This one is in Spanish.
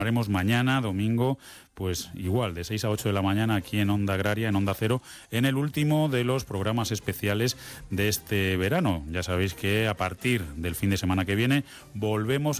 Haremos mañana, domingo, pues igual, de 6 a 8 de la mañana aquí en Onda Agraria, en Onda Cero, en el último de los programas especiales de este verano. Ya sabéis que a partir del fin de semana que viene volvemos